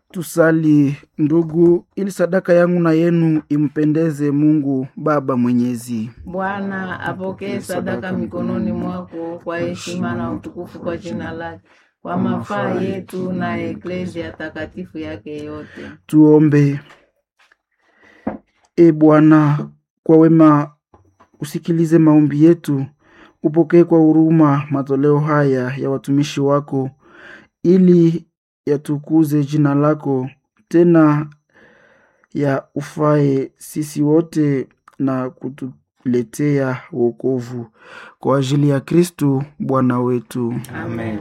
Tusali ndugu, ili sadaka yangu na yenu impendeze Mungu Baba Mwenyezi. Bwana apokee sadaka mikononi mwako kwa heshima na utukufu kwa jina lake, kwa mafaa yetu na eklezia takatifu yake yote. Tuombe. Bwana, kwa wema usikilize maombi yetu, upokee kwa huruma matoleo haya ya watumishi wako, ili yatukuze jina lako, tena ya ufae sisi wote na kutuletea wokovu kwa ajili ya Kristu Bwana wetu. Amen.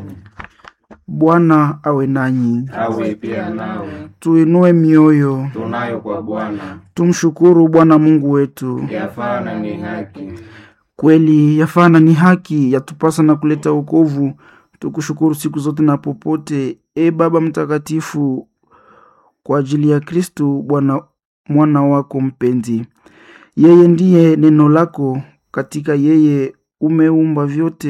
Bwana awe nanyi. Awe pia nawe. Tuinue mioyo. Tunayo kwa Bwana. Tumshukuru Bwana Mungu wetu. Yafaa na ni haki. Kweli yafaa na ni haki, yatupasa na kuleta wokovu. Tukushukuru siku zote na popote, Baba mtakatifu, kwa ajili ya Kristu Bwana mwana wako mpenzi. Yeye ndiye neno lako, katika yeye umeumba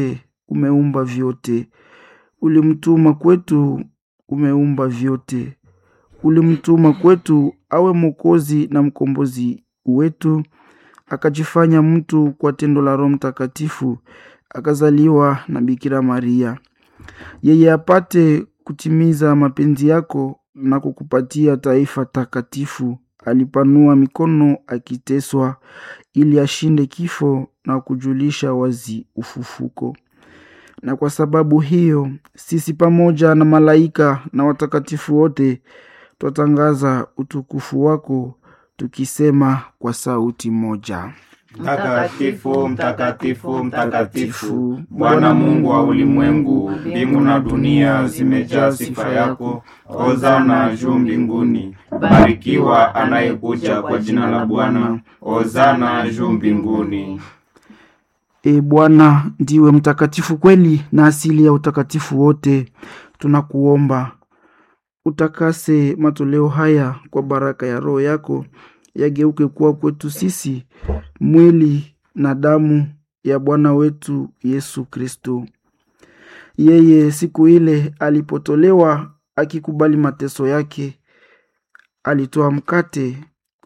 vyote. Ulimtuma kwetu, umeumba vyote. Ulimtuma kwetu awe mwokozi na mkombozi wetu, akajifanya mtu kwa tendo la Roho Mtakatifu, akazaliwa na Bikira Maria. Yeye apate kutimiza mapenzi yako na kukupatia taifa takatifu. Alipanua mikono akiteswa, ili ashinde kifo na kujulisha wazi ufufuko. Na kwa sababu hiyo, sisi pamoja na malaika na watakatifu wote twatangaza utukufu wako, tukisema kwa sauti moja: Mtakatifu, mtakatifu, mtakatifu, Bwana Mungu wa ulimwengu, mbingu na dunia zimejaa sifa yako. Hosana juu mbinguni. Barikiwa anayekuja kwa jina la Bwana. Hosana juu mbinguni. Bwana ndiwe mtakatifu kweli na asili ya utakatifu wote. Tunakuomba utakase matoleo haya kwa baraka ya Roho yako, yageuke kuwa kwetu sisi mwili na damu ya Bwana wetu Yesu Kristo. Yeye siku ile alipotolewa akikubali mateso yake, alitoa mkate,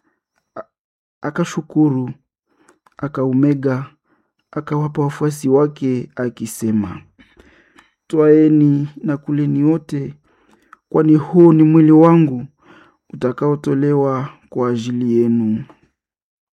akashukuru, akaumega, akawapa wafuasi wake akisema, twaeni na kuleni wote, kwani huu ni mwili wangu utakaotolewa kwa ajili yenu.